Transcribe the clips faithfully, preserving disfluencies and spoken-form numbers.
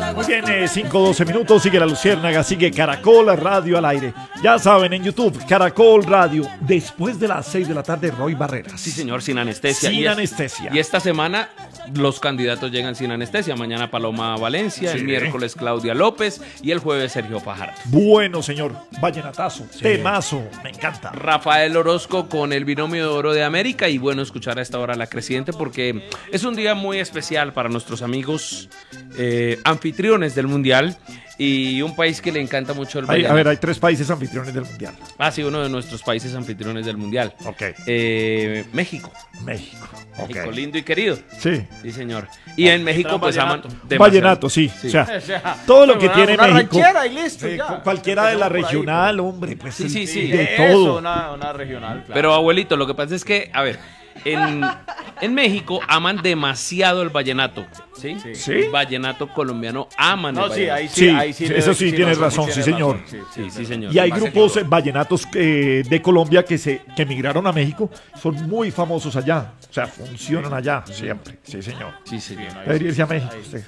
Muy bien, eh, cinco doce minutos, sigue La Luciérnaga, sigue Caracol Radio al aire. Ya saben, en YouTube, Caracol Radio, después de las seis de la tarde, Roy Barreras. Sí, señor, sin anestesia. Sin y es, anestesia. Y esta semana los candidatos llegan sin anestesia. Mañana Paloma Valencia, Sí. el miércoles Claudia López y el jueves Sergio Fajardo. Bueno, señor, vallenatazo, temazo, me encanta. Rafael Orozco con el binomio de oro de América y bueno escuchar a esta hora La Creciente porque es un día muy especial para nuestros amigos eh, anfitriones del Mundial y un país que le encanta mucho el Hay- vallenato. a ver, hay tres países anfitriones del Mundial. Ah, sí, uno de nuestros países anfitriones del Mundial. Ok. Eh, México. México. Ok. México lindo y querido. Sí. Sí, señor. Y en México pues aman demasiado. Vallenato, sí. Sí. O sea, todo lo que Una- tiene una México. ranchera y listo, eh, ya. cu- cualquiera de la Empecemos por ahí, regional, hombre, pues Sí, el- sí, sí. de Eso, todo. una, una regional, claro. Pero abuelito, lo que pasa es que, a ver, en, en México aman demasiado el vallenato, ¿sí? Sí. El vallenato colombiano aman No, el sí, vallenato. ahí sí, Sí, ahí sí. sí, le eso doy- sí tienes no, razón, sí, señor. sí, Sí, sí, señor. Y hay Más grupos señor. eh, vallenatos eh, de Colombia que se que emigraron a México, son muy famosos allá. O sea, funcionan allá siempre. Sí, señor. Sí, señor. Debería irse a México. usted.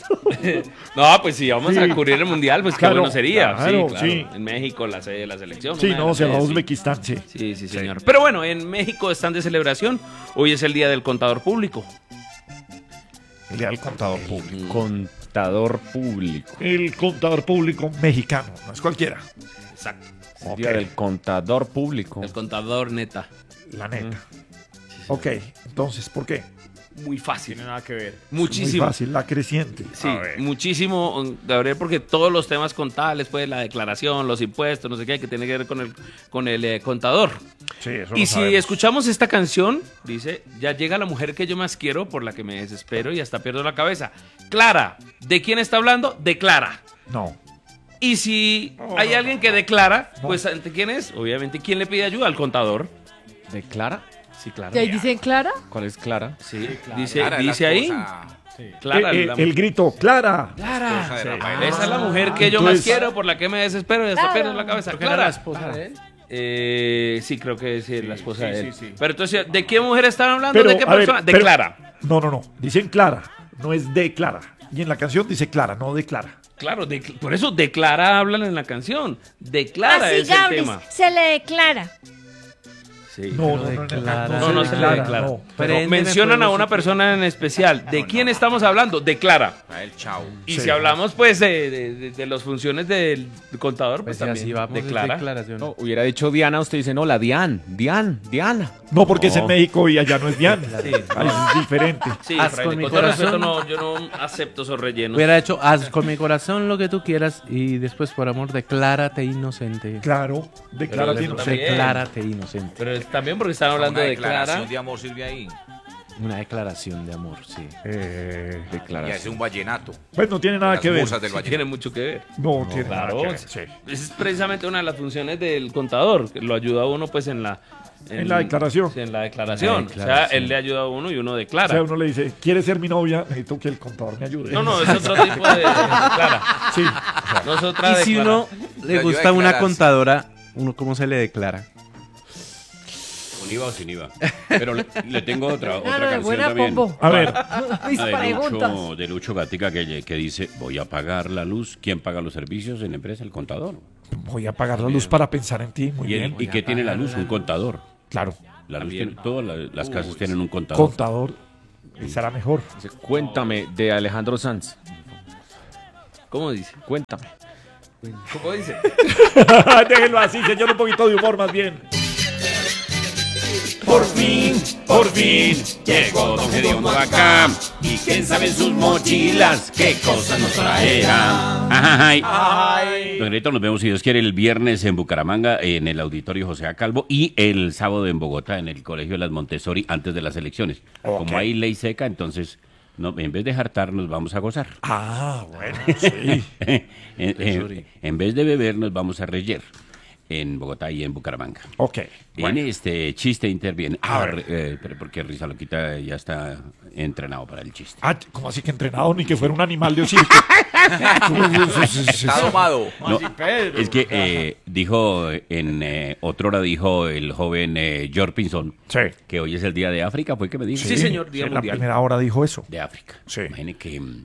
No, pues si vamos Sí. a cubrir el mundial, pues qué Claro, bueno sería. claro, sí, claro. sí. En México, la sede de la selección. Sí, una de no, las se va a sedes, sí. Uzbekistán, sí. Sí, sí, señor. Pero bueno, en México están de celebración. Hoy es el Día del Contador Público. El día del contador público. Contador público. El contador público mexicano, no es cualquiera. Exacto. El Ok. día del contador público. El contador neta. La neta. Ok, entonces, ¿por qué? Muy fácil. Tiene nada que ver. Muchísimo. Muy fácil, la creciente. Sí, A ver. muchísimo, Gabriel, porque todos los temas contables, pues la declaración, los impuestos, no sé qué, que tiene que ver con el, con el eh, contador. Sí, eso Y lo si sabemos. escuchamos esta canción, dice, ya llega la mujer que yo más quiero, por la que me desespero y hasta pierdo la cabeza. Clara, ¿de quién está hablando? De Clara. No. Y si No, hay no, alguien no, que declara, no. pues ¿ante quién es? Obviamente, ¿quién le pide ayuda? Al contador. ¿De Clara? Sí, claro. ¿Te dicen Clara? ¿Cuál es Clara? Sí, dice, Clara es la dice ahí. esposa- Clara, Eh, eh, la- el grito, Clara. Clara. esposa de Sí. Rafael. Esa es la mujer que yo más Entonces- quiero, por la que me desespero y hasta Clara. pierdo la cabeza. Creo que era Clara. la esposa de él. Eh, sí, creo que sí, la esposa sí, de él. sí, sí. Pero entonces, ¿de qué mujer están hablando? Pero, ¿De qué a ver, persona? de pero- Clara. No, no, no. Dicen Clara. No es de Clara. Y en la canción dice Clara, no de Clara. Claro, de- por eso de Clara hablan en la canción. De Clara Así, es el Gabris, tema. se le declara. Sí. No, no, no, no, declara. No, no se le declara. no. Pero Préndeme mencionan a fuego, una sí. persona en especial. ¿De quién estamos hablando? De Clara. Rafael, chao. Y Sí. si hablamos, pues, de, de, de- de las funciones del contador, pues, Pues también así vamos, de es Clara. declaración. No, hubiera dicho Diana, usted dice, no, la Dian, Dian, Diana. No, porque es en No. México y allá no es Diana. Sí. Ahí es diferente. Sí, Haz fraile, con mi con todo corazón. respeto, no, yo no acepto esos rellenos. Hubiera hecho, haz con mi corazón lo que tú quieras y después, por amor, declárate inocente. Claro, de Clara Pero tiene. eso también. Declárate inocente. Pero es también porque están hablando Una de declaración Clara. de amor sirve ahí. Una declaración de amor, sí. Eh, Y hace un vallenato. pues no tiene nada Las que ver. musas del vallenato. Tiene mucho que ver. No, tiene claro. nada que ver. Sí. Es precisamente una de las funciones del contador, que lo ayuda a uno pues en la... En la declaración. Sí, en la declaración. En la declaración. O sea, él le ayuda a uno y uno O declara. sea, uno le dice, ¿quieres ser mi novia? Necesito que el contador me ayude. No, no, es otro tipo de... Clara. Sí. No es otra Y si declara- uno Le le ayuda a gusta una declararse. contadora, uno ¿cómo se le declara? ¿Con I V A o sin I V A? Pero le, le tengo otra, otra Claro, de canción buena también. pombo. A ver, Mis La de preguntas. Lucho, de Lucho Gatica que, que dice, voy a pagar la luz. ¿Quién paga los servicios en la empresa? El contador. voy a apagar la luz para pensar en ti. Muy ¿Y, el- bien. ¿y qué tiene la luz? Un contador. Claro, La luz También. tiene- todas la- las casas tienen un contador. contador. Será mejor. Dice, cuéntame, de Alejandro Sanz. ¿Cómo dice? Cuéntame. ¿Cómo dice? Déjenlo así, señor, un poquito de humor más bien. Por fin, por fin, Llegó Don Gediondo acá. Y quién sabe en sus mochilas qué cosas nos traerá. Ay. Ay. Don Gerito, nos vemos si Dios quiere el viernes en Bucaramanga en el Auditorio José A. Calvo y el sábado en Bogotá en el Colegio de las Montessori antes de las elecciones. Ok. Como hay ley seca, entonces no, en vez de jartar nos vamos a gozar. Ah, bueno, sí. en, en- en vez de beber nos vamos a reyer en Bogotá y en Bucaramanga. Ok. En este chiste interviene. A Ah, ver. re- eh, pero porque Risa Loquita ya está entrenado para el chiste. Ah, ¿cómo así que entrenado? Ni que fuera un animal de circo. Está domado. No, Así, Pedro. es que eh, dijo en eh, otrora dijo el joven eh, George Pinzón Sí. que hoy es el día de África, fue que me dijo. Sí, señor, Día en la Mundial. primera hora dijo eso. De África. Sí. Imagine que mm,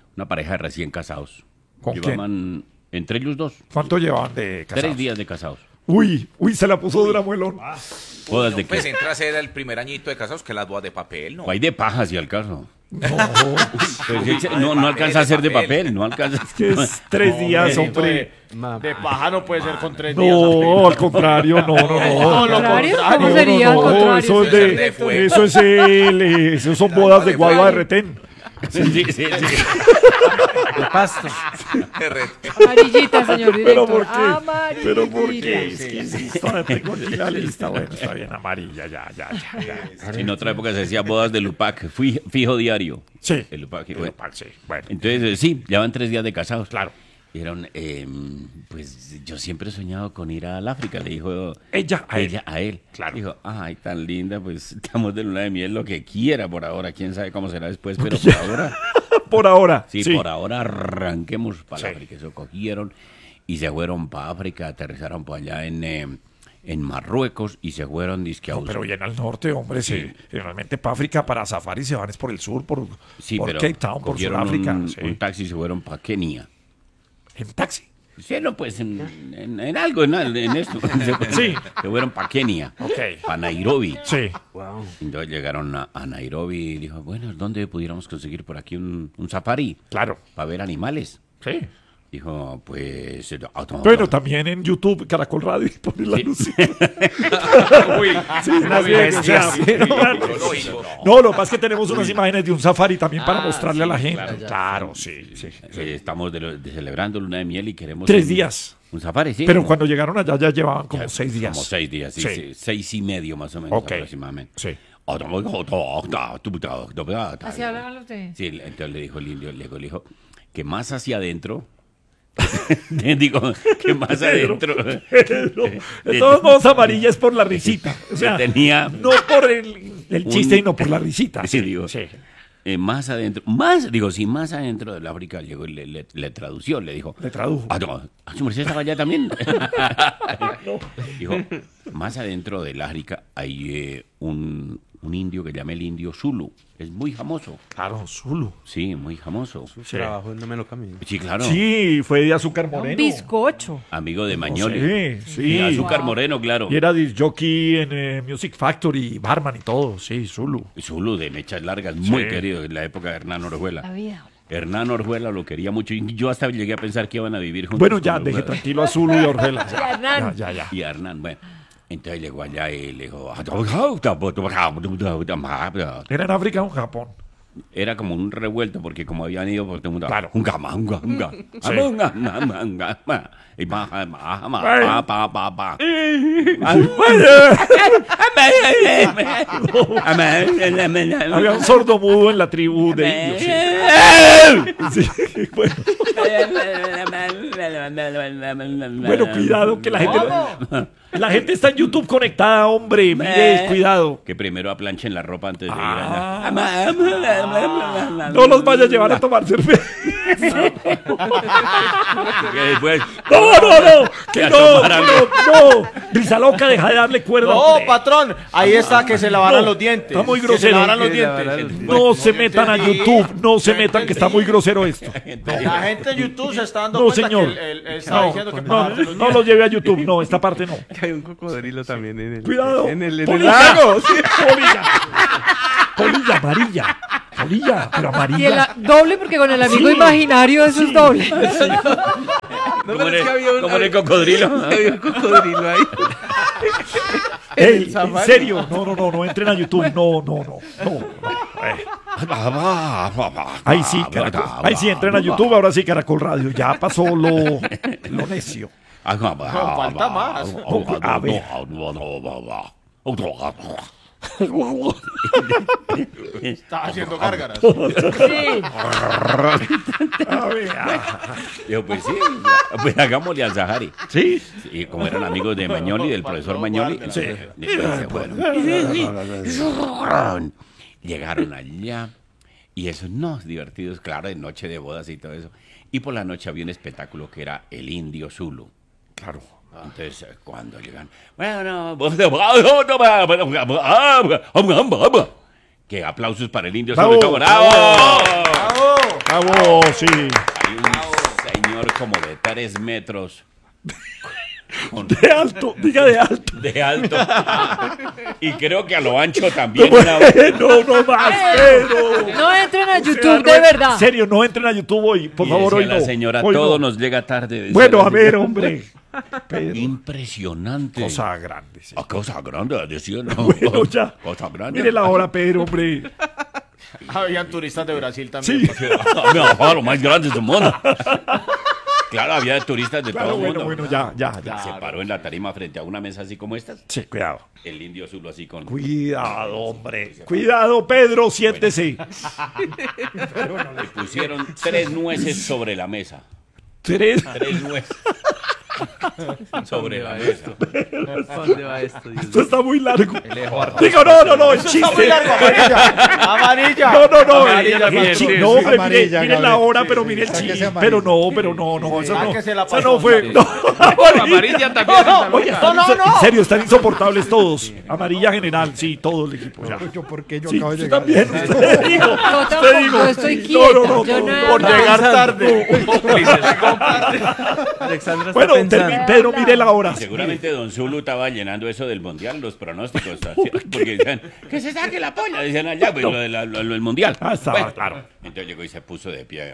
una pareja de recién casados. ¿Con Llevaban entre ellos dos ¿Cuánto llevaban de casados? tres días de casados. Uy, uy, se la puso dura, muelón. Bodas No, de pues qué? entra a ser el primer añito de casados que las bodas de papel, ¿no? O hay de paja, si al caso. No, Pues, ese- no, no alcanza a ser de papel, no alcanza. que es tres días, hombre. De paja no puede ser con tres días. No, al contrario, no, no, no. No, lo ¿Contrario? contrario. ¿Cómo No, sería no, al no, contrario? eso es de de, fuego. eso es el, eh, eso son bodas de guagua de retén. Sí, sí, sí, sí. De pasto. Amarillita, señor Pero director. ¿por qué? Amarillita. Pero ¿por qué? Es que sí, todavía tengo aquí la lista. Bueno, está bien, amarilla, ya, ya, ya. ya. En otra época se decía bodas de Lupac, fui, fijo diario. Sí. El Lupac, El bueno. Lupac, sí, bueno. Entonces, eh, sí, llevan tres días de casados. Claro. Dijeron, eh, pues yo siempre he soñado con ir al África, le dijo Ella a él. ella a él. Claro. Dijo, ay, tan linda, pues estamos de luna de miel, lo que quiera por ahora, quién sabe cómo será después, pero por ahora, Por ahora. sí, Sí. por ahora arranquemos para Sí. África. Eso cogieron y se fueron para África, aterrizaron por allá en, eh, en Marruecos y se fueron disque a No, pero bien al norte, hombre, sí. Generalmente para África, para safari se van es por el sur, por, Sí, por pero Cape Town, por cogieron Sudáfrica. un, Sí. un taxi y se fueron para Kenia. En taxi. Sí, no, pues en, en- en algo, en, al- en esto. Sí. Se fueron para Kenia, Ok. para Nairobi. Sí. Entonces llegaron a, a Nairobi y dijo, bueno, ¿dónde pudiéramos conseguir por aquí un, un safari Claro. para ver animales? Sí. Dijo, pues... eh, ah, no, Bueno, no. también en YouTube, Caracol Radio, y poner la Sí. luz. Uy, Sí, más bien, o sea, Lógico. no, lo que pasa es que tenemos unas imágenes de un safari también para Ah, mostrarle a la sí, gente. claro, Claro, ya. sí, sí. Eh, estamos de lo- de celebrando luna de miel y queremos... Tres un- días. Un safari, sí. Pero cuando llegaron allá ya llevaban como Ya, seis días. Como seis días, sí, Sí. sí, seis y medio más o menos Ok. aproximadamente. Sí. Así hablan los de... Sí, entonces le dijo el indio, le dijo, le dijo que más hacia adentro, digo, que más adentro Pedro, de todos modos, amarilla es por la risita. O sea, tenía no por el, el un- chiste y no por la risita. Sí, digo. Sí. eh, más adentro, más, digo, sí, más adentro del África llegó y le, le, le tradució, le dijo. Le tradujo. Ah, no, ah, su merced estaba allá también. Dijo, más adentro del África hay eh, un, un indio que llama el indio Zulu. Es muy famoso. Claro, Zulu. Sí, muy famoso. Sí. Trabajo no me lo camino. Sí, claro. Sí, fue de Azúcar Un Moreno. bizcocho. Amigo de No Mañoli. sé, sí. Y Azúcar Wow. Moreno, claro. Y era disc jockey en eh, Music Factory, barman y todo. Sí, Zulu. Zulu de mechas largas, muy Sí. querido en la época de Hernán La Orjuela. vida. Hernán Orjuela lo quería mucho y yo hasta llegué a pensar que iban a vivir juntos. Bueno, ya, con deje Orjuela. tranquilo a Zulu y Orvela. Y a Ya, Hernán. ya, ya, ya. Y a Hernán, bueno. Entonces llegó allá y le dijo... ¿Era en África o en Japón? Era como un revuelto porque como habían ido por todo el mundo... Claro. Unga, ma, unga, unga. Sí. Unga, ma, ma, unga, ma. Y ma, ma, ma, ma, pa, pa, pa, pa. Había un sordo mudo en la tribu de indios. Sí. Sí, bueno. Bueno, cuidado, que la gente, la gente está en YouTube conectada, hombre. Mire, cuidado. Que primero aplanchen la ropa antes de ir Ah. allá. No los vaya a llevar a tomar cerveza. Que después... No, no, no. Que Que no, asomaran. no, no. Risa loca, deja de darle cuerda. No, hombre. patrón, ahí está que se lavaran No, los dientes. está muy Que grosero. se lavaran los Que dientes. lavaran los No se metan a YouTube. No se metan, que está muy grosero esto. La gente de YouTube se está dando No, cuenta señor. que él, él- él está No, diciendo que no, para lavarse los no dientes. los lleve a YouTube. No, esta parte no. Que hay un cocodrilo también en el... Cuidado. En el, en el Polilla. lago. Sí. Polilla. Polilla, amarilla. Polilla, pero Y el amarilla. a- doble porque con el amigo Sí. imaginario eso es doble. No, Como pero en es el- que había un, como en el cocodrilo. había un cocodrilo ahí. Ey, en safari. serio. No, no, no, no entren a YouTube. No, no, no. no, no. Eh. Ahí sí, Caracol. Ahí sí, entren a YouTube. Ahora sí, Caracol Radio. Ya pasó lo, lo necio. No, falta más. A ver. Está haciendo gárgaras. Sí. A ver. ah. Dijo, pues sí, pues hagámosle al Sahari. Sí. Y como eran amigos de Mañoli, del profesor Mañoli, Sí. entonces, bueno, llegaron allá y esos no divertidos, claro, de noche de bodas y todo eso. Y por la noche había un espectáculo que era el Indio Zulu. Claro. Entonces, eh, cuando llegan, bueno, que aplausos para el Indio Bravo. Zulu. ¡Bravo! Bravo, sí. Hay un señor como de tres metros. Con- De alto, diga de alto. de alto. Y creo que a lo ancho también. No, una- no, no más, pero. No entren a O sea, YouTube, no de en- verdad. En serio, no entren a YouTube hoy, por Y favor, decía hoy la no. señora, Hoy todo no. nos llega tarde. decía Bueno, la a señora. ver, hombre. Pedro, Impresionante. cosa grande, sí. Ah, cosa grande, decía. ¿no? Bueno, ya. Cosa grande. Mire la hora, Pedro, hombre. Habían turistas de Brasil también. Sí. Me bajaba lo más grande del mundo. Claro, había turistas de Claro, todo el bueno, mundo. bueno, ya, ya, ya. Se paró en la tarima frente a una mesa así como estas. Sí, cuidado. El indio Zulo así con... Cuidado, hombre. Cuidado, Pedro, siéntese. Le pusieron tres nueces sobre la mesa. Tres. Tres nueces. Sobre la mesa. ¿Dónde va esto, Dios Esto está muy largo. artístico. Digo, no, no, no, el chiste. Amarilla. No, no, no. Amarilla el- también, el chi- sí, no, sí. hombre, mire, Amarilla, mire la Gabriel. hora, Sí, pero sí, mire el sáquese chiste. amarilla. Pero no, pero no, no, eso no. Sáquese la Eso no pasón, fue. sí. No, Amarilla también. está Oye, loca. están inso- en serio, están insoportables todos. Amarilla general, sí, todo el equipo. Ya. Yo, ¿por qué yo Sí, acabo de usted llegar? también, usted dijo. Yo Usted tampoco, dijo. yo estoy No, quieta. no, no, yo no, nada Por más. llegar tarde. Alexandra está Bueno, pensando. termi- Pedro, mire la hora. Seguramente Don Zulu estaba llenando eso del mundial, los pronósticos. así, porque decían, que se saque la polla, decían allá, pues, lo, de la- lo- lo del mundial. Ah, estaba, Bueno, claro. Entonces llegó y se puso de pie.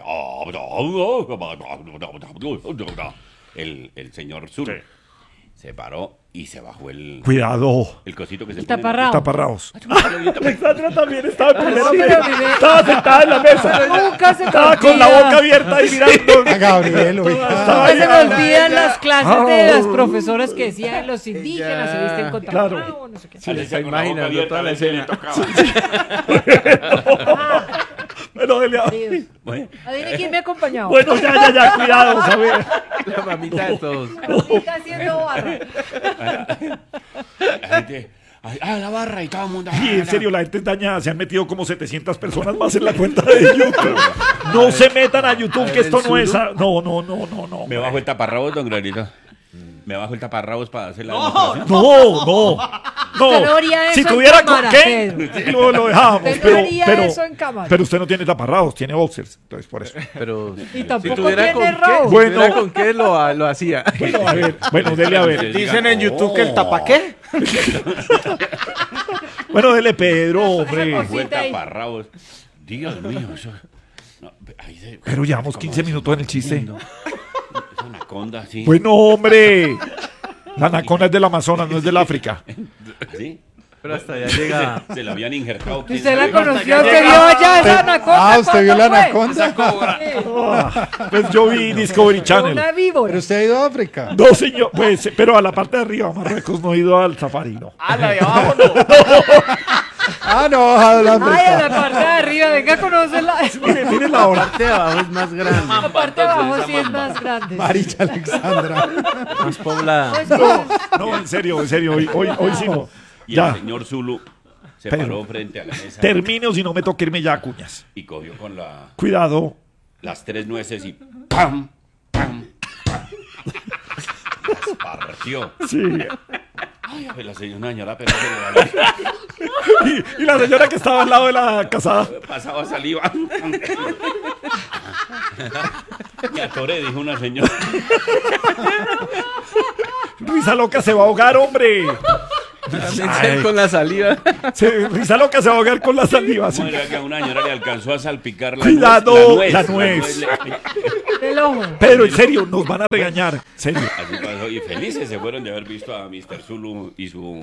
El, el señor Zulu Sí. se paró y se bajó el, Cuidado. el cosito que se El pone en la- taparrabo. Taparraos. Ah, Alexandra también estaba en primera No, pero fila. mire. Estaba sentada en la mesa. Nunca se me Estaba con la olvida. boca abierta y mirando. A Gabriel, oiga. Nunca se me Ay, olvidan las clases de Ah. las profesoras que decían los indígenas se visten con Claro. taparrabo, no sé qué. Alexa está con la boca imaginando abierta, toda la a ver si le escena. tocaba. Bueno, dele a- Dios. Bueno, Adivine quién me ha acompañado. Bueno, ya, ya, ya, cuidado, a ver. La mamita de todos. Está haciendo barra. la gente, ay, ah, la barra y todo el mundo. Y ah, en la- serio, la gente es dañada. Se han metido como setecientas personas más en la cuenta de YouTube. No se metan a YouTube, que esto no es. a- No, no, no, no, no. Me bajo el taparrabos, don Granito. Me bajo el taparrabos para hacer la No, no. Usted no haría Si eso en tuviera con cámara, qué, Pedro. lo, lo dejamos. Usted no Pero, haría pero, eso en cámara. pero usted no tiene taparraos, tiene boxers. Entonces, por eso. Pero Y tampoco si tuviera con tiene qué, rabo. si Bueno. tuviera con qué lo, lo hacía. Bueno, a ver. Bueno, dele a ver. Dicen en YouTube que el tapa qué. Bueno, dele Pedro, hombre. Esa Fue cosita ahí. taparrabos. Dios mío, eso. No, ahí se- Pero llevamos quince minutos en el chiste. Esa anaconda así. Bueno, hombre. La anaconda es del Amazonas, no es del África. ¿Sí? Pero hasta allá llega. Se la habían injertado. quién Usted la sabe. conoció, usted vio allá esa anaconda. Ah, ¿usted vio la ¿cuándo fue? anaconda? Ah, pues yo vi Discovery Una Channel. víbora. Pero usted ha ido a África. No, señor. Pues, pero a la parte de arriba, Marruecos, no he ido al safari, no. Ah, la de abajo no. Ah, no, a la Ay, a la África. parte de arriba, venga a conocerla. Mire, mire la hora. La parte de abajo es más grande, La parte de abajo sí es Mamba. más grande. Marilla Alexandra. más poblada. Pues no. No, en serio, en serio. Hoy, hoy, hoy sí no. Y Ya. el señor Zulu se Pedro. paró frente a la mesa Termine o si no me toque irme ya a cuñas. y cogió con la, Cuidado. las tres nueces y ¡pam! ¡pam! ¡pam! Las partió. Sí. Ay, pues la señora, señora, pero se le da- Y, y la señora que estaba al lado de la casada. pasaba saliva. Y a Tore dijo una señora. Risa loca se va a ahogar, hombre. También con la saliva. Se- risa loca se va a ahogar con la saliva. sí. ¿Cómo era que a una señora le alcanzó a salpicar la Cuidado, nuez? la nuez. le- El ojo. Pedro, en serio, nos van a regañar. En serio. Así pasó. Y felices se fueron de haber visto a mister Zulu y su...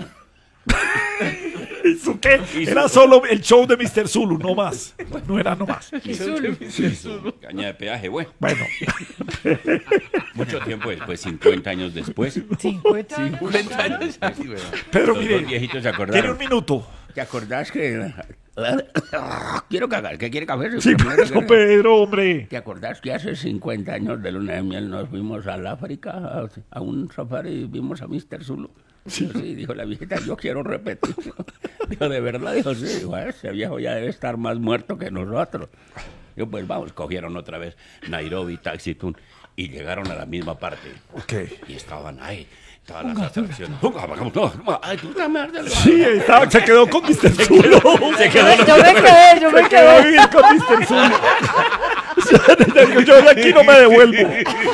¿Eso qué? Era solo el show de mister Zulu, no más. No era no más. Y Zulu. y su caña de peaje, güey. Bueno, Mucho tiempo después, cincuenta años después, cincuenta. cincuenta años. Así, weón. Pedro, los dos mire, viejitos se tiene un acordaron. minuto. ¿Te acordás que... Quiero cagar, ¿qué quiere café? Sí, pero Pedro, hombre. ¿Te acordás que hace cincuenta años de luna de miel nos fuimos al África a, a un safari y vimos a mister Zulu? Sí. sí, dijo la viejita, yo quiero repetirlo. Dijo, ¿de verdad? Dijo, sí, dijo, ese viejo ya debe estar más muerto que nosotros. Yo, pues vamos, cogieron otra vez Nairobi, Taxi, Tun, y llegaron a la misma parte. Ok. Y estaban ahí, todas las atracciones. Ay, tú dame, dale. Sí, estaba, se quedó con mister Zulo. Se quedó Yo me quedé, yo me Se quedó a quedé. vivir con mister Zulo. Yo de aquí no me devuelvo.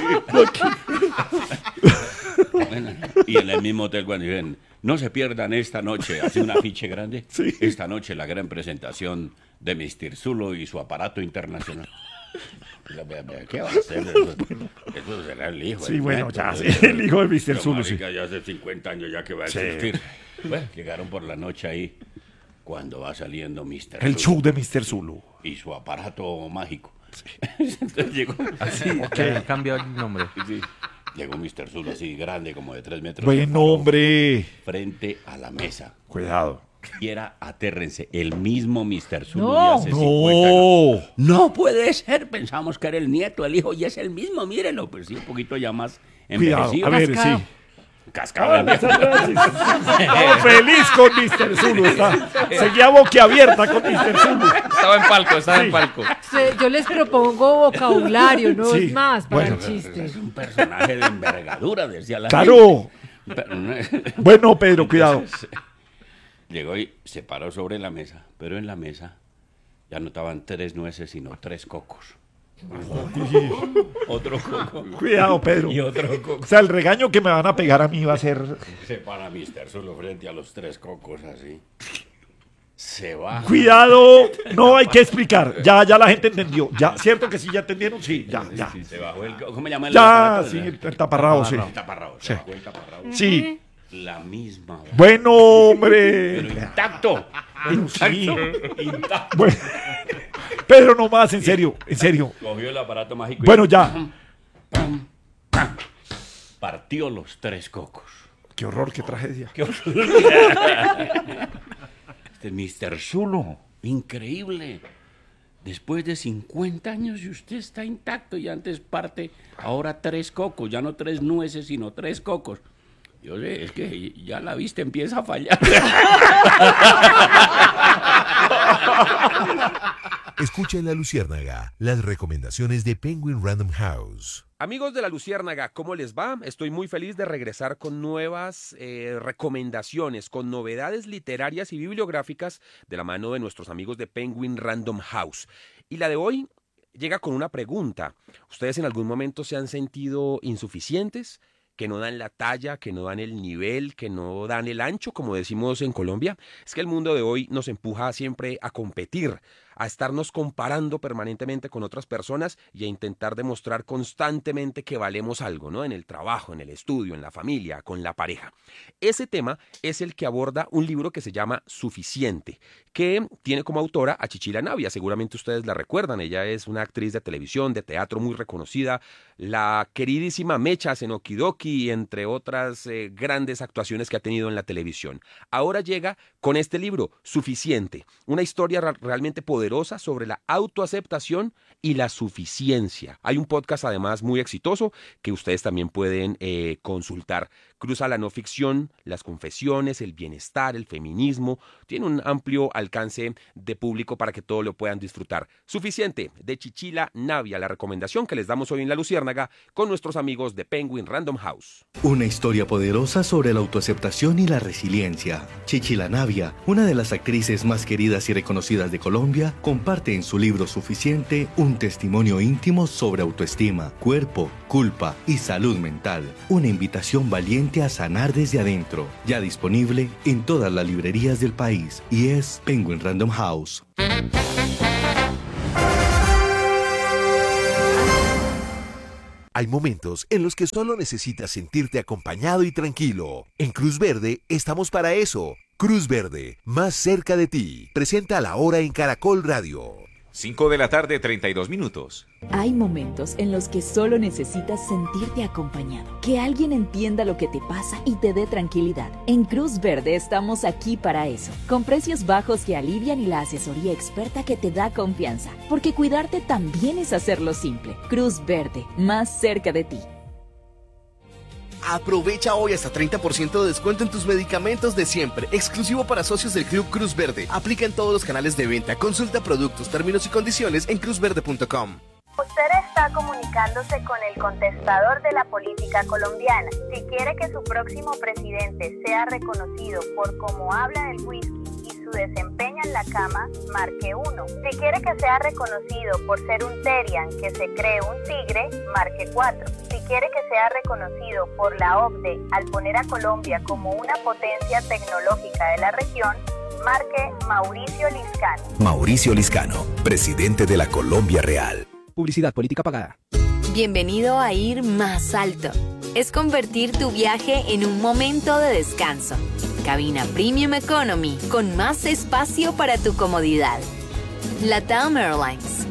Bueno, y en el mismo hotel cuando dicen, no se pierdan esta noche, hace un afiche grande, Sí. esta noche la gran presentación de mister Zulo y su aparato internacional. ¿Qué va a hacer? Eso, eso será el hijo. Sí, el bueno, nieto, ya, eso, sí, eso, el hijo de mister Pero, Zulo, sí. marica, ya hace cincuenta años ya que va a Sí. existir. Bueno, llegaron por la noche ahí, cuando va saliendo mister El Zulo show de mister Zulo. y su aparato mágico. Entonces llegó, Así, que cambió el nombre. sí, llegó mister Zulo así grande, como de tres metros. se Buen paró hombre. frente a la mesa. Cuidado. Y era, atérrense, el mismo mister Zulo No. de hace cincuenta años. No. No puede ser, pensamos que era el nieto, el hijo, y es el mismo, mírenlo, pero sí, un poquito ya más Cuidado. envejecido. A ver, Cascado. sí. Cascado el viejo. Estaba feliz con mister Zulo. Está. Seguía boquiabierta con mister Zulo. Estaba en palco, estaba en palco. Se- Yo les propongo vocabulario, no Sí. es más para Bueno. el chiste. Es un personaje de envergadura, decía la Claro. gente. Pero no- Bueno, Pedro, cuidado. Entonces, llegó y se paró sobre la mesa, pero en la mesa ya no estaban tres nueces, sino tres cocos. Otro coco. Cuidado, Pedro. Y otro coco. O sea, el regaño que me van a pegar a mí va a ser... Se para mister Zulo frente a los tres cocos así. Se va. Cuidado, no hay que explicar. Ya, ya la gente entendió. Ya, ¿cierto que sí ya entendieron? Sí, ya, ya. Se bajó el... ¿Cómo se llama el Ya, aparato? sí, el, el taparrabo, sí. El taparrabo. Se Sí. bajó el taparrabo. Sí. La misma. Bueno, Pero hombre. intacto. Pero sí. Intacto. Bueno. Pedro, no más, en serio, en serio. Cogió el aparato mágico. y- Bueno, ya. Pam, pam. Partió los tres cocos. Qué horror, qué tragedia. Este mister Zulo, increíble. Después de cincuenta años y usted está intacto y antes parte, ahora tres cocos, ya no tres nueces, sino tres cocos. Yo sé, es que ya la vista empieza a fallar. Escucha en La Luciérnaga las recomendaciones de Penguin Random House. Amigos de La Luciérnaga, ¿cómo les va? Estoy muy feliz de regresar con nuevas eh, recomendaciones, con novedades literarias y bibliográficas de la mano de nuestros amigos de Penguin Random House. Y la de hoy llega con una pregunta. ¿Ustedes en algún momento se han sentido insuficientes? ¿Que no dan la talla, que no dan el nivel, que no dan el ancho, como decimos en Colombia? Es que el mundo de hoy nos empuja siempre a competir, a estarnos comparando permanentemente con otras personas y a intentar demostrar constantemente que valemos algo, ¿no? En el trabajo, en el estudio, en la familia, con la pareja. Ese tema es el que aborda un libro que se llama Suficiente, que tiene como autora a Chichila Navia. Seguramente ustedes la recuerdan. Ella es una actriz de televisión, de teatro muy reconocida. La queridísima Mechas en Okidoki, entre otras eh, grandes actuaciones que ha tenido en la televisión. Ahora llega con este libro, Suficiente, una historia ra- realmente poderosa sobre la autoaceptación y la suficiencia. Hay un podcast además muy exitoso que ustedes también pueden eh, consultar. Cruza la no ficción, las confesiones, el bienestar, el feminismo. Tiene un amplio alcance de público para que todo lo puedan disfrutar. Suficiente, de Chichila Navia, la recomendación que les damos hoy en La Luciérnaga con nuestros amigos de Penguin Random House. Una historia poderosa sobre la autoaceptación y la resiliencia. Chichila Navia, una de las actrices más queridas y reconocidas de Colombia, comparte en su libro Suficiente un testimonio íntimo sobre autoestima, cuerpo, culpa y salud mental. Una invitación valiente a sanar desde adentro. Ya disponible en todas las librerías del país y es Penguin Random House. Hay momentos en los que solo necesitas sentirte acompañado y tranquilo. En Cruz Verde estamos para eso. Cruz Verde, más cerca de ti. Presenta La Hora en Caracol Radio. cinco de la tarde, treinta y dos minutos. Hay momentos en los que solo necesitas sentirte acompañado, que alguien entienda lo que te pasa y te dé tranquilidad. En Cruz Verde estamos aquí para eso, con precios bajos que alivian y la asesoría experta que te da confianza, porque cuidarte también es hacerlo simple. Cruz Verde, más cerca de ti. Aprovecha hoy hasta treinta por ciento de descuento en tus medicamentos de siempre, exclusivo para socios del Club Cruz Verde. Aplica en todos los canales de venta. Consulta productos, términos y condiciones en cruz verde punto com. Usted está comunicándose con el contestador de la política colombiana. Si quiere que su próximo presidente sea reconocido por cómo habla del whisky y su desempeño en la cama, marque uno. Si quiere que sea reconocido por ser un Terian que se cree un tigre, marque cuatro. Si quiere que sea reconocido por la O C D E al poner a Colombia como una potencia tecnológica de la región, marque Mauricio Liscano. Mauricio Liscano, presidente de la Colombia Real. Publicidad política pagada. Bienvenido a Ir Más Alto. Es convertir tu viaje en un momento de descanso. Cabina Premium Economy con más espacio para tu comodidad. LATAM Airlines.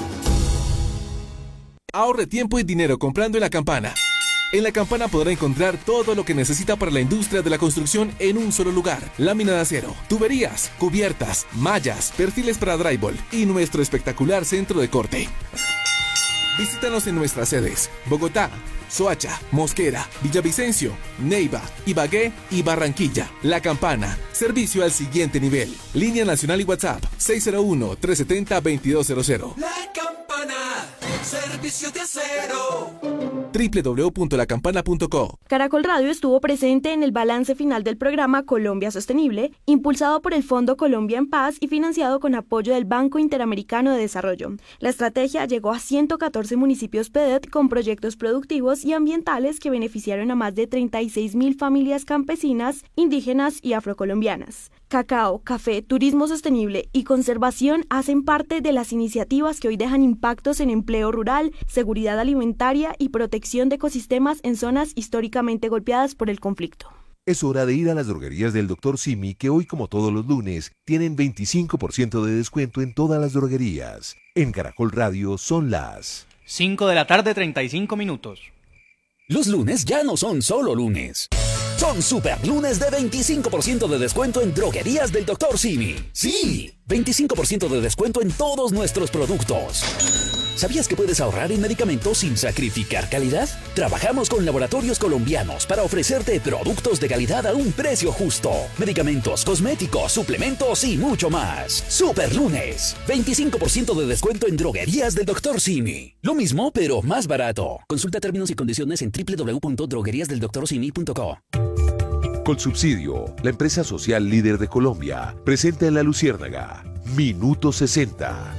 Ahorre tiempo y dinero comprando en La Campana. En La Campana podrá encontrar todo lo que necesita para la industria de la construcción en un solo lugar. Lámina de acero, tuberías, cubiertas, mallas, perfiles para drywall y nuestro espectacular centro de corte. Visítanos en nuestras sedes: Bogotá, Soacha, Mosquera, Villavicencio, Neiva, Ibagué y Barranquilla. La Campana, servicio al siguiente nivel. Línea nacional y WhatsApp seis cero uno, tres siete cero, dos dos cero cero. La Campana, servicio de acero. doble u doble u doble u punto la campana punto co. Caracol Radio estuvo presente en el balance final del programa Colombia Sostenible, impulsado por el Fondo Colombia en Paz y financiado con apoyo del Banco Interamericano de Desarrollo. La estrategia llegó a ciento catorce municipios P D E T con proyectos productivos y ambientales que beneficiaron a más de treinta y seis mil familias campesinas, indígenas y afrocolombianas. Cacao, café, turismo sostenible y conservación hacen parte de las iniciativas que hoy dejan impactos en empleo rural, seguridad alimentaria y protección de ecosistemas en zonas históricamente golpeadas por el conflicto. Es hora de ir a las droguerías del doctor Simi, que hoy, como todos los lunes, tienen veinticinco por ciento de descuento en todas las droguerías. En Caracol Radio son las cinco de la tarde, treinta y cinco minutos. Los lunes ya no son solo lunes. Son super lunes de veinticinco por ciento de descuento en droguerías del doctor Simi. Sí, veinticinco por ciento de descuento en todos nuestros productos. ¿Sabías que puedes ahorrar en medicamentos sin sacrificar calidad? Trabajamos con laboratorios colombianos para ofrecerte productos de calidad a un precio justo. Medicamentos, cosméticos, suplementos y mucho más. Super lunes, veinticinco por ciento de descuento en droguerías del doctor Simi. Lo mismo, pero más barato. Consulta términos y condiciones en doble u doble u doble u punto droguerías del doctor simi punto co. Colsubsidio, la empresa social líder de Colombia, presenta en La Luciérnaga Minuto sesenta.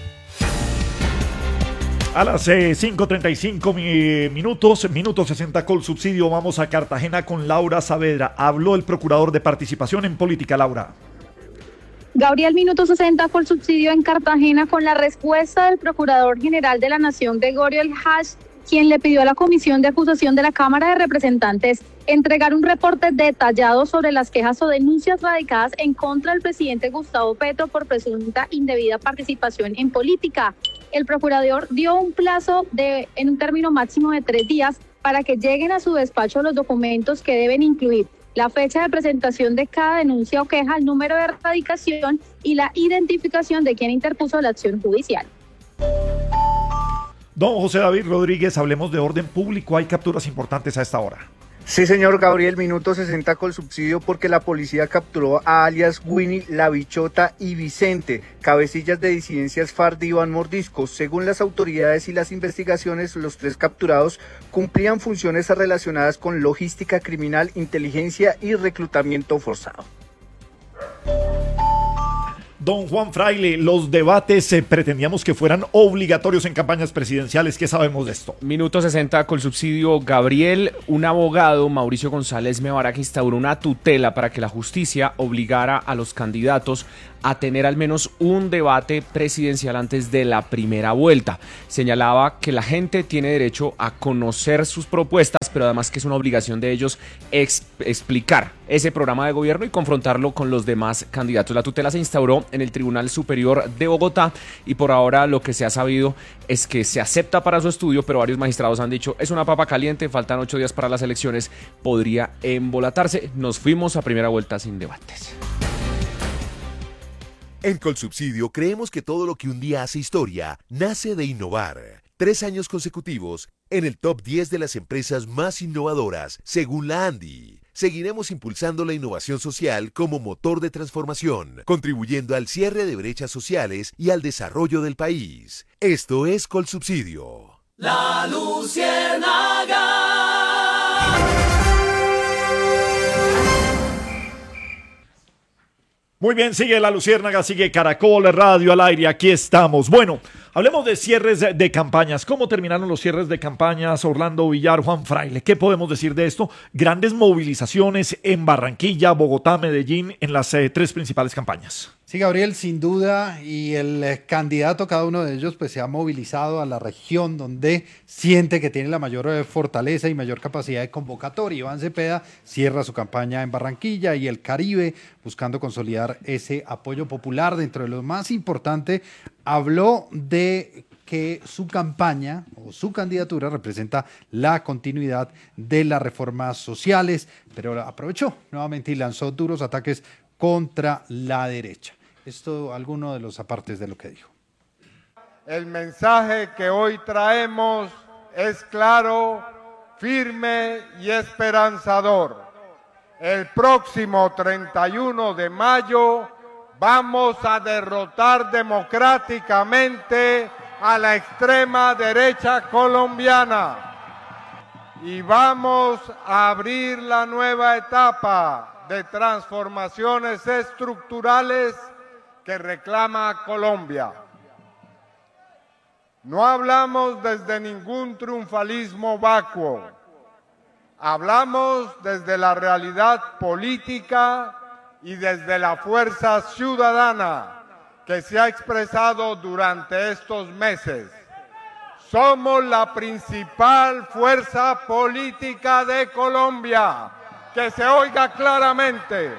A las eh, cinco treinta y cinco mi, minutos, minuto sesenta Colsubsidio, vamos a Cartagena con Laura Saavedra. Habló el procurador de participación en política, Laura. Gabriel, minuto sesenta Colsubsidio en Cartagena con la respuesta del Procurador General de la Nación, Gregorio El Hach, quien le pidió a la Comisión de Acusación de la Cámara de Representantes entregar un reporte detallado sobre las quejas o denuncias radicadas en contra del presidente Gustavo Petro por presunta indebida participación en política. El procurador dio un plazo de, en un término máximo de tres días para que lleguen a su despacho los documentos que deben incluir la fecha de presentación de cada denuncia o queja, el número de erradicación y la identificación de quien interpuso la acción judicial. Don José David Rodríguez, hablemos de orden público. Hay capturas importantes a esta hora. Sí, señor Gabriel, minuto sesenta Colsubsidio porque la policía capturó a alias Winnie, La Bichota y Vicente, cabecillas de disidencias FARC de Iván Mordisco. Según las autoridades y las investigaciones, los tres capturados cumplían funciones relacionadas con logística criminal, inteligencia y reclutamiento forzado. Don Juan Fraile, los debates eh, pretendíamos que fueran obligatorios en campañas presidenciales. ¿Qué sabemos de esto? Minuto sesenta Colsubsidio. Gabriel, un abogado, Mauricio González Mebarak, instauró una tutela para que la justicia obligara a los candidatos a tener al menos un debate presidencial antes de la primera vuelta. Señalaba que la gente tiene derecho a conocer sus propuestas, pero además que es una obligación de ellos ex- explicar ese programa de gobierno y confrontarlo con los demás candidatos. La tutela se instauró en el Tribunal Superior de Bogotá y por ahora lo que se ha sabido es que se acepta para su estudio, pero varios magistrados han dicho es una papa caliente, faltan ocho días para las elecciones, podría embolatarse. Nos fuimos a primera vuelta sin debates. En Colsubsidio creemos que todo lo que un día hace historia nace de innovar. tres años consecutivos en el top diez de las empresas más innovadoras, según la Andy. Seguiremos impulsando la innovación social como motor de transformación, contribuyendo al cierre de brechas sociales y al desarrollo del país. Esto es Colsubsidio. La Luciérnaga. Muy bien, sigue La Luciérnaga, sigue Caracol Radio al aire, aquí estamos. Bueno, hablemos de cierres de, de campañas. ¿Cómo terminaron los cierres de campañas, Orlando Villar, Juan Fraile? ¿Qué podemos decir de esto? Grandes movilizaciones en Barranquilla, Bogotá, Medellín, en las eh, tres principales campañas. Sí, Gabriel, sin duda, y el eh, candidato, cada uno de ellos, pues se ha movilizado a la región donde siente que tiene la mayor eh, fortaleza y mayor capacidad de convocatoria. Iván Cepeda cierra su campaña en Barranquilla y el Caribe, buscando consolidar ese apoyo popular. Dentro de lo más importante, habló de que su campaña o su candidatura representa la continuidad de las reformas sociales, pero aprovechó nuevamente y lanzó duros ataques contra la derecha. Esto, alguno de los apartes de lo que dijo. El mensaje que hoy traemos es claro, firme y esperanzador. El próximo treinta y uno de mayo vamos a derrotar democráticamente a la extrema derecha colombiana y vamos a abrir la nueva etapa de transformaciones estructurales que reclama Colombia. No hablamos desde ningún triunfalismo vacuo, hablamos desde la realidad política y desde la fuerza ciudadana que se ha expresado durante estos meses. Somos la principal fuerza política de Colombia. Que se oiga claramente.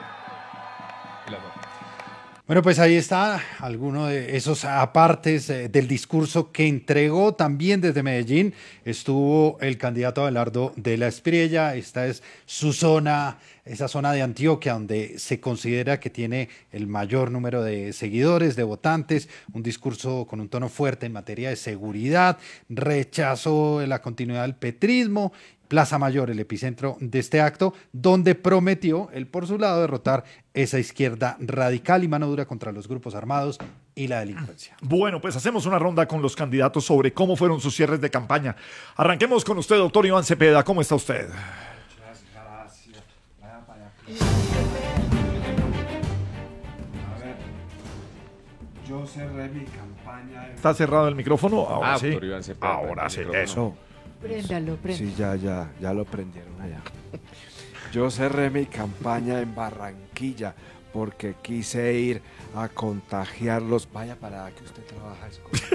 Bueno, pues ahí está alguno de esos apartes eh, del discurso que entregó también desde Medellín. Estuvo el candidato Abelardo de la Espriella. Esta es su zona, esa zona de Antioquia donde se considera que tiene el mayor número de seguidores, de votantes. Un discurso con un tono fuerte en materia de seguridad. Rechazó la continuidad del petrismo. Plaza Mayor, el epicentro de este acto, donde prometió, él por su lado, derrotar esa izquierda radical y mano dura contra los grupos armados y la delincuencia. Bueno, pues hacemos una ronda con los candidatos sobre cómo fueron sus cierres de campaña. Arranquemos con usted, doctor Iván Cepeda. ¿Cómo está usted? Muchas gracias. Vaya para allá. A ver, yo cerré mi campaña. En... ¿Está cerrado el micrófono? Ahora ah, sí. Iván Cepeda, Ahora sí, micrófono. eso. Préndalo, préndalo. Sí, ya, ya, ya lo prendieron allá. Yo cerré mi campaña en Barranquilla porque quise ir a contagiarlos. Vaya para que usted trabaja.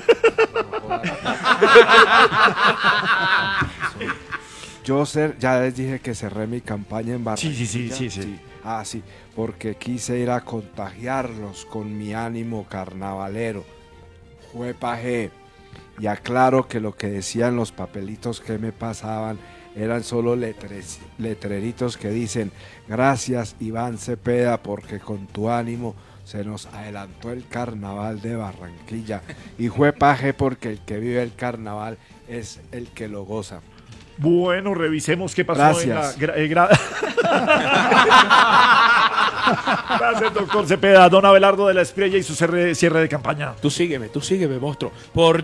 Yo cer ya les dije que cerré mi campaña en Barranquilla. Sí, sí, sí, sí, sí. Ah, sí, porque quise ir a contagiarlos con mi ánimo carnavalero. Juepaje. Y aclaro que lo que decían los papelitos que me pasaban eran solo letres, letreritos que dicen gracias Iván Cepeda porque con tu ánimo se nos adelantó el carnaval de Barranquilla. Y juepaje porque el que vive el carnaval es el que lo goza. Bueno, revisemos qué pasó Gracias. en la... Gra eh, gra Gracias, doctor Cepeda. Don Abelardo de la Espriella y su cierre, cierre de campaña. Tú sígueme, tú sígueme, monstruo. Por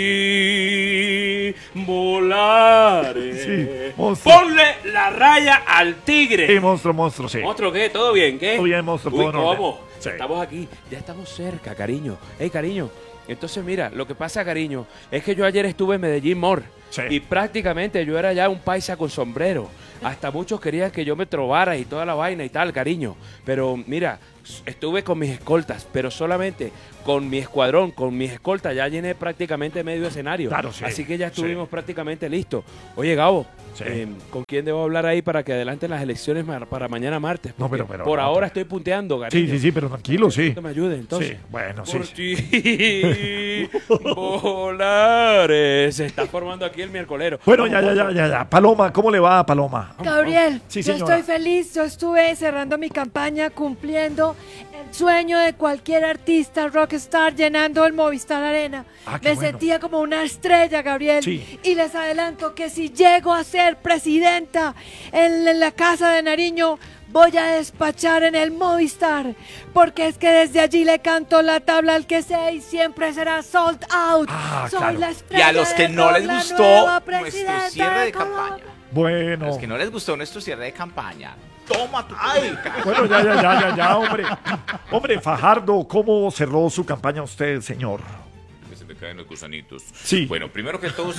ti volaré. Sí, monstruo. Ponle la raya al tigre. Sí, monstruo, monstruo, sí. ¿Monstruo qué? ¿Todo bien? ¿Qué? Todo bien, monstruo. Uy, todo ¿cómo? Sí. Estamos aquí, ya estamos cerca, cariño. Ey, cariño. Entonces, mira, lo que pasa, cariño, es que yo ayer estuve en Medellín, Mor. Sí. Y prácticamente yo era ya un paisa con sombrero. Hasta muchos querían que yo me trovara y toda la vaina y tal, cariño. Pero mira, estuve con mis escoltas, pero solamente con mi escuadrón, con mis escoltas, ya llené prácticamente medio escenario. Claro, sí, Así que ya estuvimos sí. prácticamente listos. Oye, Gabo, sí. eh, ¿con quién debo hablar ahí para que adelanten las elecciones para mañana martes? No, pero, pero, por no, ahora pero... estoy punteando, cariño. Sí, sí, sí, pero tranquilo, sí. Que me ayude, entonces. Sí, bueno, por sí. ti volaré. Se está formando aquí el miércolero. Bueno, ya, ya, ya, ya, ya. Paloma, ¿cómo le va a Paloma? Gabriel, sí, yo señora. estoy feliz, yo estuve cerrando mi campaña, cumpliendo el sueño de cualquier artista rockstar llenando el Movistar Arena. Ah, qué Me bueno. sentía como una estrella, Gabriel. Sí. Y les adelanto que si llego a ser presidenta en, en la Casa de Nariño, voy a despachar en el Movistar, porque es que desde allí le canto la tabla al que sea y siempre será sold out. Ah, Soy claro. la Y estrella a los que de no les la gustó nueva nuestro presidenta cierre de Colombia. campaña. Bueno. A los que no les gustó nuestro cierre de campaña. Toma tu Bueno, ya, ya, ya, ya, ya, hombre. Hombre, Fajardo, ¿cómo cerró su campaña usted, señor? Que se me caen los gusanitos. Sí. Bueno, primero que todo,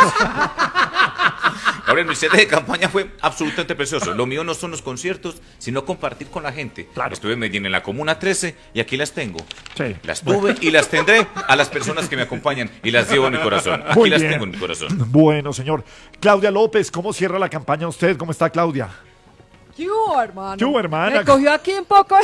ahora mi cierre de campaña fue absolutamente precioso. Lo mío no son los conciertos, sino compartir con la gente. Claro. Estuve en Medellín en la Comuna trece y aquí las tengo. Sí. Las tuve y las tendré a las personas que me acompañan y las llevo en mi corazón. Aquí Muy las bien. tengo en mi corazón. Bueno, señor. Claudia López, ¿cómo cierra la campaña usted? ¿Cómo está, Claudia? ¿Qué hubo, hermano? ¿Qué hubo, hermana? Me cogió aquí un poco.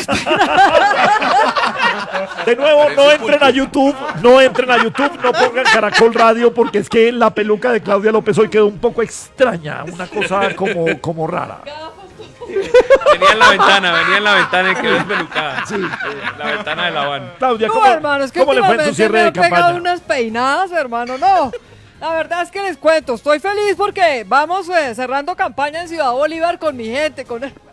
De nuevo, no entren a YouTube, no entren a YouTube, no pongan Caracol Radio, porque es que la peluca de Claudia López hoy quedó un poco extraña, una cosa como, como rara. Venía en la ventana, venía en la ventana y quedó despelucada. Sí. La ventana de la van. Claudia, No, ¿cómo, hermano, es que cómo le fue en su últimamente cierre me de han pegado campaña? unas peinadas, hermano, no. La verdad es que les cuento, estoy feliz porque vamos eh, cerrando campaña en Ciudad Bolívar con mi gente, con el...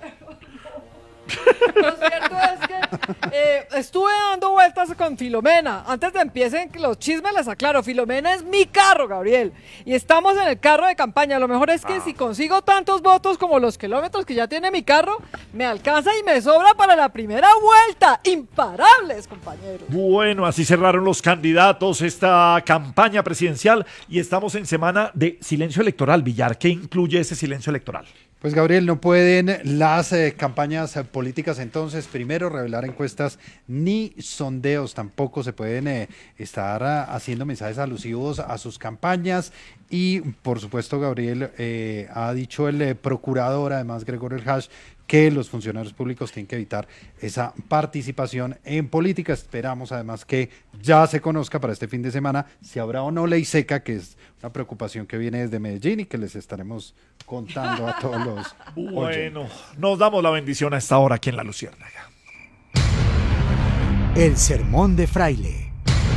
Lo cierto es que eh, estuve dando vueltas con Filomena. Antes de empiecen los chismes les aclaro, Filomena es mi carro, Gabriel. Y estamos en el carro de campaña. Lo mejor es que Ah. si consigo tantos votos como los kilómetros que ya tiene mi carro, me alcanza y me sobra para la primera vuelta. Imparables, compañeros. Bueno, así cerraron los candidatos esta campaña presidencial y estamos en semana de silencio electoral. Villar, ¿qué incluye ese silencio electoral? Pues Gabriel, no pueden las eh, campañas eh, políticas entonces primero revelar encuestas ni sondeos, tampoco se pueden eh, estar ah, haciendo mensajes alusivos a sus campañas y por supuesto Gabriel eh, ha dicho el eh, procurador, además Gregorio El Hash, que los funcionarios públicos tienen que evitar esa participación en política. Esperamos además que ya se conozca para este fin de semana si habrá o no ley seca, que es una preocupación que viene desde Medellín y que les estaremos contando a todos los Bueno, oyentes. nos damos la bendición a esta hora aquí en La Luciérnaga. El sermón de Fraile.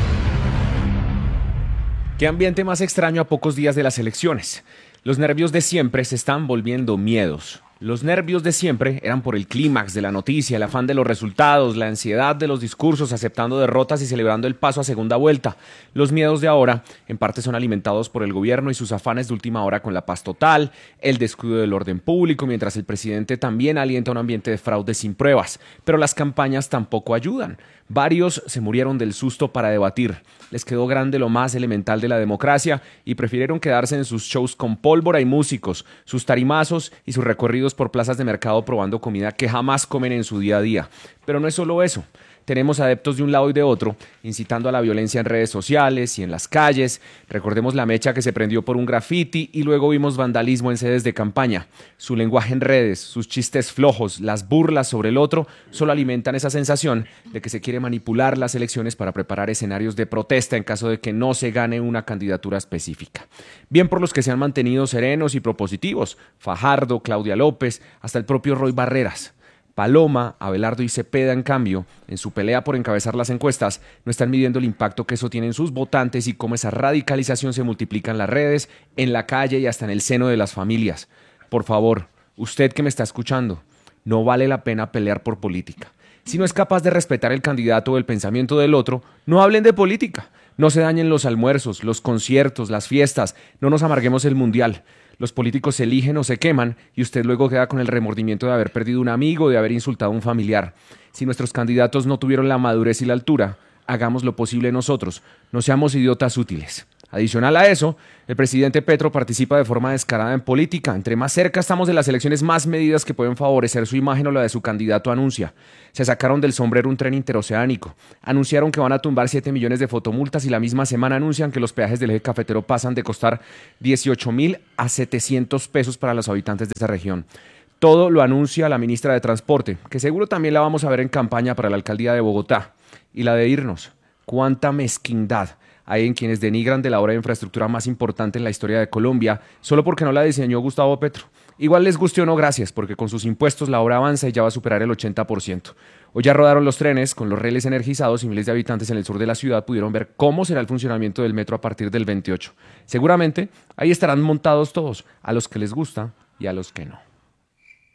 Qué ambiente más extraño a pocos días de las elecciones. Los nervios de siempre se están volviendo miedos. Los nervios de siempre eran por el clímax de la noticia, el afán de los resultados, la ansiedad de los discursos, aceptando derrotas y celebrando el paso a segunda vuelta. Los miedos de ahora, en parte, son alimentados por el gobierno y sus afanes de última hora con la paz total, el descuido del orden público, mientras el presidente también alienta un ambiente de fraude sin pruebas. Pero las campañas tampoco ayudan. Varios se murieron del susto para debatir. Les quedó grande lo más elemental de la democracia y prefirieron quedarse en sus shows con pólvora y músicos, sus tarimazos y sus recorridos por plazas de mercado probando comida que jamás comen en su día a día. Pero no es solo eso. Tenemos adeptos de un lado y de otro, incitando a la violencia en redes sociales y en las calles. Recordemos la mecha que se prendió por un graffiti y luego vimos vandalismo en sedes de campaña. Su lenguaje en redes, sus chistes flojos, las burlas sobre el otro, solo alimentan esa sensación de que se quiere manipular las elecciones para preparar escenarios de protesta en caso de que no se gane una candidatura específica. Bien por los que se han mantenido serenos y propositivos, Fajardo, Claudia López, hasta el propio Roy Barreras. Paloma, Abelardo y Cepeda, en cambio, en su pelea por encabezar las encuestas, no están midiendo el impacto que eso tiene en sus votantes y cómo esa radicalización se multiplica en las redes, en la calle y hasta en el seno de las familias. Por favor, usted que me está escuchando, no vale la pena pelear por política. Si no es capaz de respetar el candidato o el pensamiento del otro, no hablen de política. No se dañen los almuerzos, los conciertos, las fiestas, no nos amarguemos el mundial. Los políticos se eligen o se queman y usted luego queda con el remordimiento de haber perdido un amigo o de haber insultado a un familiar. Si nuestros candidatos no tuvieron la madurez y la altura, hagamos lo posible nosotros, no seamos idiotas útiles. Adicional a eso, el presidente Petro participa de forma descarada en política. Entre más cerca estamos de las elecciones, más medidas que pueden favorecer su imagen o la de su candidato anuncia. Se sacaron del sombrero un tren interoceánico. Anunciaron que van a tumbar siete millones de fotomultas y la misma semana anuncian que los peajes del eje cafetero pasan de costar dieciocho mil a setecientos pesos para los habitantes de esa región. Todo lo anuncia la ministra de Transporte, que seguro también la vamos a ver en campaña para la alcaldía de Bogotá. Y la de irnos. ¡Cuánta mezquindad! Hay en quienes denigran de la obra de infraestructura más importante en la historia de Colombia, solo porque no la diseñó Gustavo Petro. Igual les guste o no, gracias, porque con sus impuestos la obra avanza y ya va a superar el ochenta por ciento. Hoy ya rodaron los trenes con los rieles energizados y miles de habitantes en el sur de la ciudad pudieron ver cómo será el funcionamiento del metro a partir del veintiocho. Seguramente ahí estarán montados todos, a los que les gusta y a los que no.